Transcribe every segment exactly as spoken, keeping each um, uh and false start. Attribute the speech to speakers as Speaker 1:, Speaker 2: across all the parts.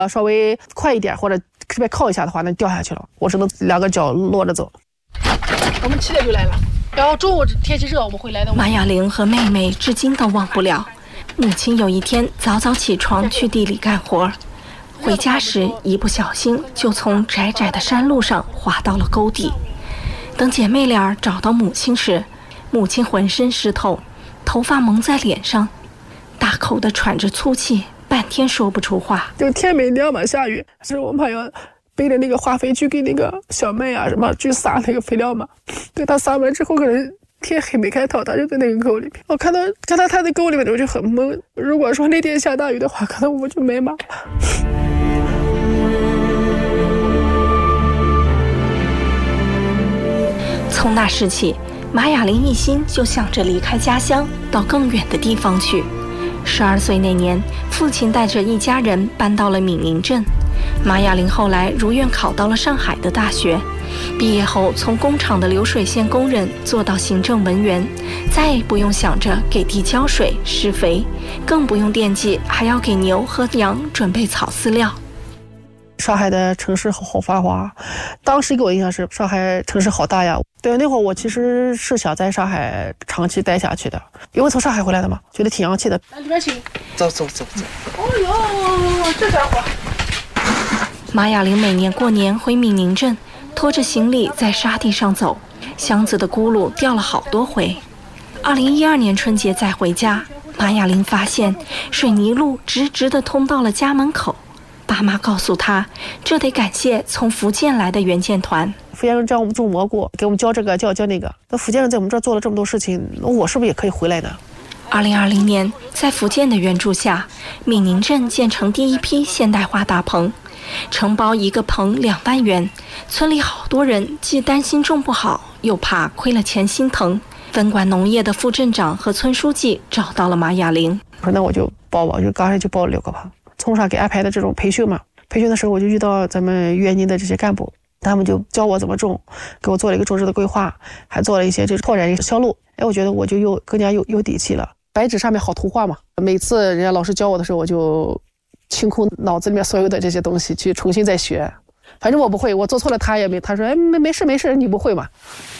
Speaker 1: 呃，稍微快一点或者特别靠一下的话，那掉下去了，我只能两个脚落着走。我们七点就来了，然后中午天气热，我们会来的。
Speaker 2: 马雅玲和妹妹至今都忘不了，母亲有一天早早起床去地里干活，回家时一不小心就从窄窄的山路上滑到了沟底。等姐妹俩找到母亲时，母亲浑身湿透，头发蒙在脸上，大口地喘着粗气，半天说不出话。
Speaker 1: 就天没亮嘛，下雨，就是我们还要背着那个化肥去给那个小麦啊什么去撒那个肥料嘛。对，他撒完之后可能天黑没开透，他就在那个沟里面。我看到看到他在沟里面，我就很懵。如果说那天下大雨的话，可能我就没马了。
Speaker 2: 从那时起，马雅玲一心就想着离开家乡，到更远的地方去。十二岁那年，父亲带着一家人搬到了闽宁镇。马雅玲后来如愿考到了上海的大学，毕业后从工厂的流水线工人做到行政文员，再也不用想着给地浇水施肥，更不用惦记还要给牛和羊准备草饲料。
Speaker 1: 上海的城市好繁华，当时给我印象是上海城市好大呀。对，那会儿我其实是想在上海长期待下去的，因为从上海回来的嘛，觉得挺洋气的。来里边请，走走走走。哦呦，这家伙！
Speaker 2: 马雅玲每年过年回闽宁镇，拖着行李在沙地上走，箱子的轱辘掉了好多回。二零一二年春节再回家，马雅玲发现水泥路直直地通到了家门口。爸妈告诉他，这得感谢从福建来的援建团。
Speaker 1: 福建人教我们种蘑菇，给我们教这个教教那个。那福建人在我们这儿做了这么多事情，我是不是也可以回来呢？
Speaker 2: 二零二零年，在福建的援助下，闽宁镇建成第一批现代化大棚，承包一个棚两万元。村里好多人既担心种不好，又怕亏了钱心疼。分管农业的副镇长和村书记找到了马雅玲，
Speaker 1: 我说那我就报吧，就刚才就报了六个棚。从上给安排的这种培训嘛，培训的时候我就遇到咱们援宁的这些干部，他们就教我怎么种，给我做了一个种植的规划，还做了一些这拓展一个销路。哎，我觉得我就又更加有有底气了。白纸上面好图画嘛，每次人家老师教我的时候，我就清空脑子里面所有的这些东西，去重新再学。反正我不会，我做错了他也没，他说哎没没事没事，你不会嘛。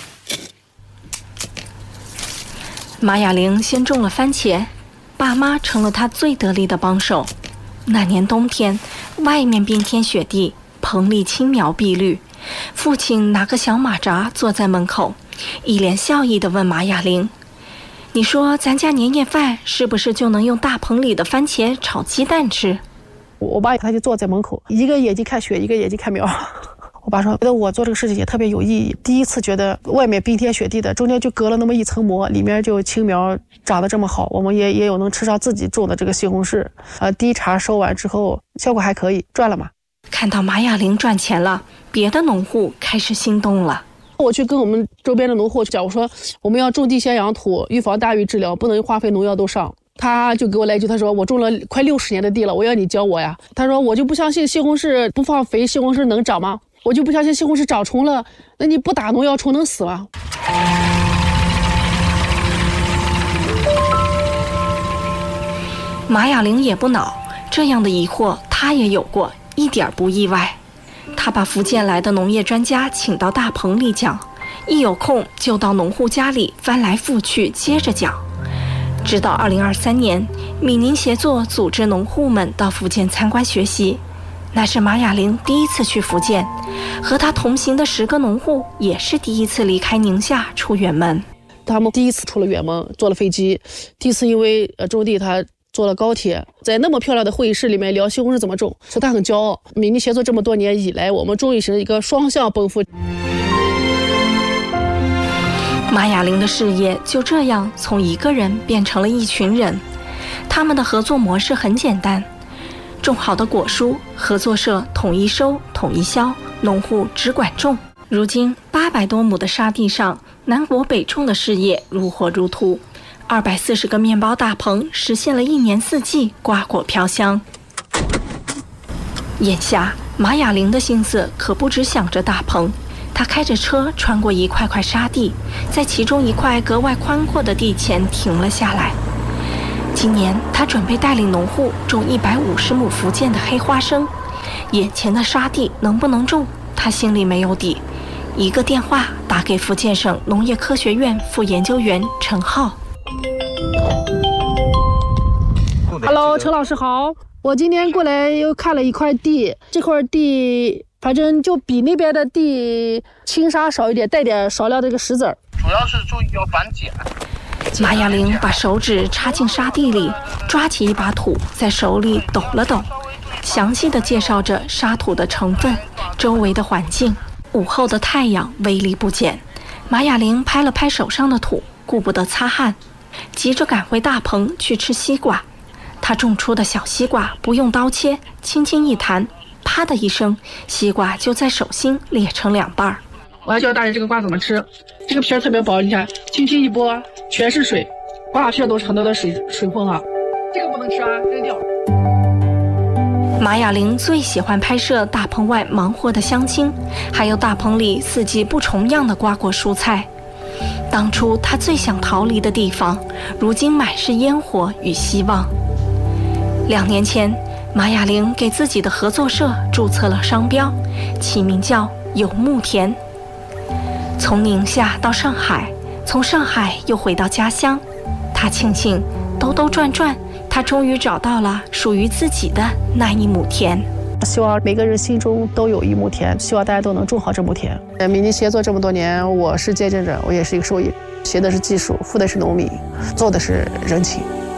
Speaker 2: 马雅玲先种了番茄，爸妈成了她最得力的帮手。那年冬天，外面冰天雪地，棚里青苗碧绿。父亲拿个小马扎坐在门口，一脸笑意地问马雅玲：“你说咱家年夜饭是不是就能用大棚里的番茄炒鸡蛋吃？”
Speaker 1: 我爸他就坐在门口，一个眼睛看雪，一个眼睛看苗。我爸说，觉得我做这个事情也特别有意义。第一次觉得外面冰天雪地的，中间就隔了那么一层膜，里面就青苗长得这么好，我们也也有能吃上自己种的这个西红柿。呃，第一茬收完之后，效果还可以，赚了嘛。
Speaker 2: 看到马雅玲赚钱了，别的农户开始心动了。
Speaker 1: 我去跟我们周边的农户讲，我说我们要种地先养土，预防大雨治疗，不能化肥农药都上。他就给我来一句，他说我种了快六十年的地了，我要你教我呀。他说我就不相信西红柿不放肥，西红柿能长吗？我就不相信西红柿长虫了，那你不打农药虫能死吗？
Speaker 2: 马雅玲也不恼，这样的疑惑她也有过，一点不意外。她把福建来的农业专家请到大棚里讲，一有空就到农户家里翻来覆去接着讲。直到二零二三年，闽宁协作组织农户们到福建参观学习，那是马雅玲第一次去福建，和她同行的十个农户也是第一次离开宁夏出远门。
Speaker 1: 他们第一次出了远门，坐了飞机，第一次因为呃种地，他坐了高铁，在那么漂亮的会议室里面聊西红柿怎么种，所以他很骄傲。闽宁协作这么多年以来，我们终于是一个双向奔赴。
Speaker 2: 马雅玲的事业就这样从一个人变成了一群人。他们的合作模式很简单，种好的果蔬，合作社统一收统一销，农户只管种。如今八百多亩的沙地上，南国北种的事业如火如荼，二百四十个面包大棚实现了一年四季瓜果飘香。眼下马雅玲的心思可不只想着大棚，他开着车穿过一块块沙地，在其中一块格外宽阔的地前停了下来。今年他准备带领农户种一百五十亩福建的黑花生， 眼前的沙地能不能种，他心里没有底。一个电话打给福建省农业科学院副研究员陈浩。
Speaker 1: Hello， 陈老师好，我今天过来又看了一块地，这块地反正就比那边的地轻沙少一点，带点少量的这个石子儿。
Speaker 3: 主要是注意要反碱。
Speaker 2: 马雅玲把手指插进沙地里，抓起一把土，在手里抖了抖，详细地介绍着沙土的成分、周围的环境。午后的太阳威力不减，马雅玲拍了拍手上的土，顾不得擦汗，急着赶回大棚去吃西瓜。她种出的小西瓜不用刀切，轻轻一弹，啪的一声，西瓜就在手心裂成两半。
Speaker 1: 我要教大家这个瓜怎么吃，这个皮儿特别薄，你看，轻轻一剥，全是水，瓜皮都是很多的水水分啊，这个不能吃啊，扔掉。
Speaker 2: 马雅玲最喜欢拍摄大棚外忙活的乡亲，还有大棚里四季不重样的瓜果蔬菜。当初她最想逃离的地方，如今满是烟火与希望。两年前，马雅玲给自己的合作社注册了商标，起名叫有木田。从宁夏到上海，从上海又回到家乡，她庆幸兜兜转转，她终于找到了属于自己的那一亩田。
Speaker 1: 希望每个人心中都有一亩田，希望大家都能种好这亩田。米尼协作这么多年，我是见证者，我也是一个受益，学的是技术，付的是农民，做的是人情。